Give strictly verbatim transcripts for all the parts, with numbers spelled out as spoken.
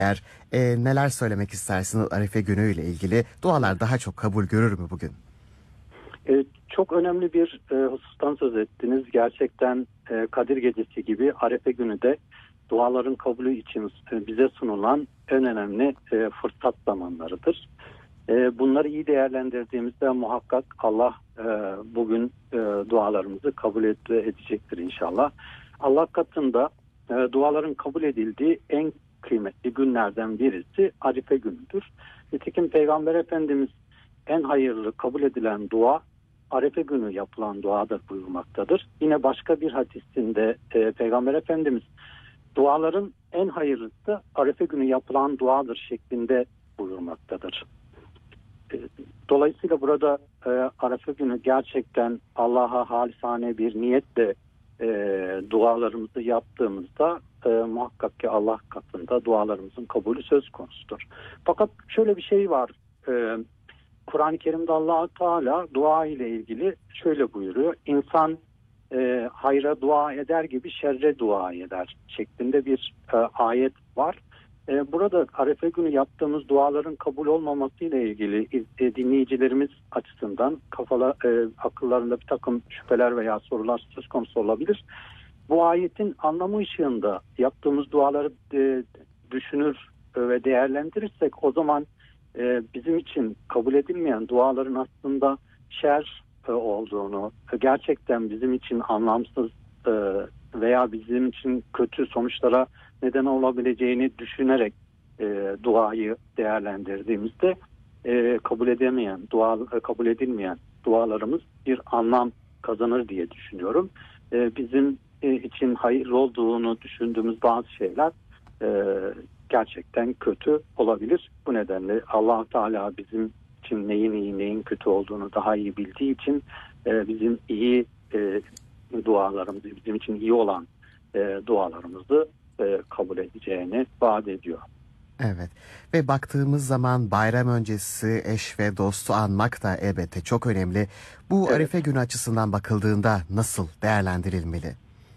Eğer e, neler söylemek istersiniz Arife günü ile ilgili? Dualar daha çok kabul görür mü bugün? E, çok önemli bir e, husustan söz ettiniz. Gerçekten e, Kadir Gecesi gibi Arefe günü de duaların kabulü için e, bize sunulan en önemli e, fırsat zamanlarıdır. E, bunları iyi değerlendirdiğimizde muhakkak Allah e, bugün e, dualarımızı kabul et, edecektir inşallah. Allah katında e, duaların kabul edildiği en kıymetli günlerden birisi Arife günüdür. Nitekim Peygamber Efendimiz en hayırlı kabul edilen dua Arefe günü yapılan duadır buyurmaktadır. Yine başka bir hadisinde e, Peygamber Efendimiz duaların en hayırlısı Arefe günü yapılan duadır şeklinde buyurmaktadır. E, dolayısıyla burada e, Arefe günü gerçekten Allah'a halisane bir niyetle e, dualarımızı yaptığımızda e, muhakkak ki Allah katında dualarımızın kabulü söz konusudur. Fakat şöyle bir şey var. E, Kur'an-ı Kerim'de Allah Teala dua ile ilgili şöyle buyuruyor. İnsan e, hayra dua eder gibi şerre dua eder şeklinde bir e, ayet var. E, burada Arefe günü yaptığımız duaların kabul olmaması ile ilgili e, dinleyicilerimiz açısından kafala, e, akıllarında bir takım şüpheler veya sorular söz konusu olabilir. Bu ayetin anlamı ışığında yaptığımız duaları e, düşünür ve değerlendirirsek o zaman Ee, bizim için kabul edilmeyen duaların aslında şer e, olduğunu, gerçekten bizim için anlamsız e, veya bizim için kötü sonuçlara neden olabileceğini düşünerek e, duayı değerlendirdiğimizde e, kabul edemeyen, dua e, kabul edilmeyen dualarımız bir anlam kazanır diye düşünüyorum. E, bizim e, için hayırlı olduğunu düşündüğümüz bazı şeyler e, gerçekten kötü olabilir. Bu nedenle Allah Teala bizim için neyin iyi neyin kötü olduğunu daha iyi bildiği için e, bizim iyi e, dualarımızı, bizim için iyi olan e, dualarımızı e, kabul edeceğini vaat ediyor. Evet ve baktığımız zaman bayram öncesi eş ve dostu anmak da elbette çok önemli. Bu Evet. Arife günü açısından bakıldığında nasıl değerlendirilmeli?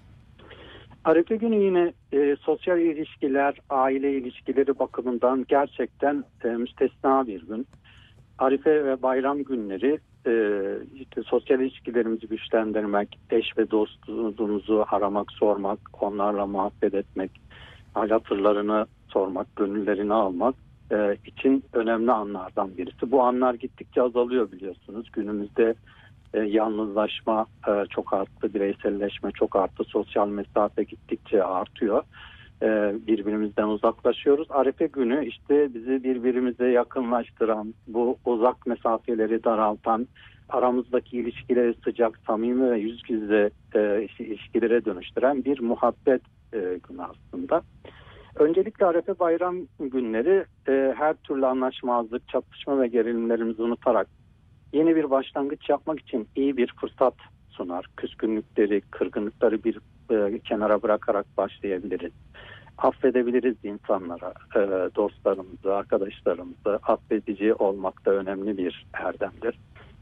Arife günü yine e, sosyal ilişkiler, aile ilişkileri bakımından gerçekten e, müstesna bir gün. Arife ve bayram günleri e, işte sosyal ilişkilerimizi güçlendirmek, eş ve dostumuzu aramak, sormak, onlarla muhabbet etmek, hal hatırlarını sormak, gönüllerini almak e, için önemli anlardan birisi. Bu anlar gittikçe azalıyor biliyorsunuz. Günümüzde E, yalnızlaşma e, çok arttı, bireyselleşme çok arttı, sosyal mesafe gittikçe artıyor. E, birbirimizden uzaklaşıyoruz. Arefe günü işte bizi birbirimize yakınlaştıran, bu uzak mesafeleri daraltan, aramızdaki ilişkileri sıcak, samimi ve yüz yüze e, ilişkilere dönüştüren bir muhabbet e, günü aslında. Öncelikle Arefe bayram günleri e, her türlü anlaşmazlık, çatışma ve gerilimlerimizi unutarak yeni bir başlangıç yapmak için iyi bir fırsat sunar. Küskünlükleri, kırgınlıkları bir e, kenara bırakarak başlayabiliriz. Affedebiliriz insanlara, e, dostlarımızı, arkadaşlarımızı. Affedici olmak da önemli bir erdemdir.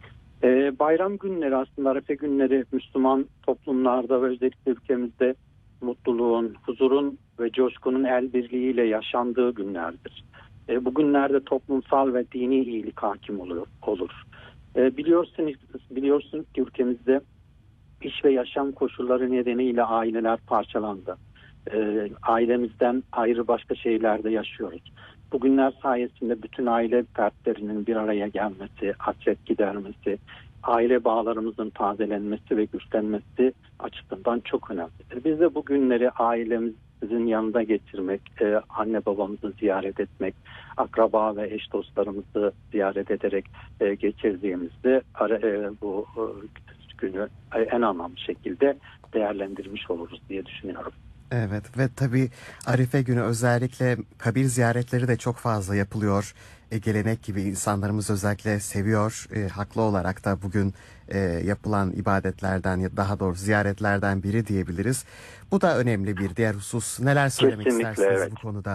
E, bayram günleri aslında Arefe günleri Müslüman toplumlarda ve özellikle ülkemizde mutluluğun, huzurun ve coşkunun el birliğiyle yaşandığı günlerdir. E, bu günlerde toplumsal ve dini iyilik hakim olur. olur. E, biliyorsunuz, biliyorsunuz ki ülkemizde iş ve yaşam koşulları nedeniyle aileler parçalandı. E, ailemizden ayrı başka şehirlerde yaşıyoruz. Bugünler sayesinde bütün aile fertlerinin bir araya gelmesi, hasret gidermesi, aile bağlarımızın tazelenmesi ve güçlenmesi açısından çok önemlidir. Biz de bu günleri ailemizin yanında geçirmek, e, anne babamızı ziyaret etmek, akraba ve eş dostlarımızı ziyaret ederek e, geçirdiğimizde e, bu e, günü en anlamlı şekilde değerlendirmiş oluruz diye düşünüyorum. Evet ve tabii Arife günü özellikle kabir ziyaretleri de çok fazla yapılıyor. E, gelenek gibi insanlarımız özellikle seviyor. E, haklı olarak da bugün e, yapılan ibadetlerden ya daha doğrusu ziyaretlerden biri diyebiliriz. Bu da önemli bir diğer husus. Neler söylemek Kesinlikle, istersiniz evet. bu konuda?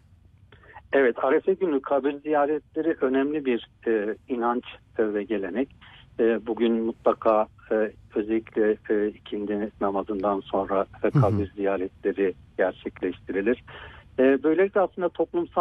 Evet, Arefe günü kabir ziyaretleri önemli bir e, inanç ve gelenek. E, bugün mutlaka e, özellikle e, ikindi namazından sonra e, kabir ziyaretleri gerçekleştirilir. E, böylelikle aslında toplumsal